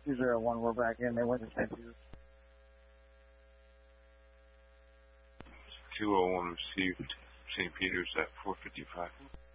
201, we're back in. They went to St. Peter's. 201 received St. Peter's at 4:55.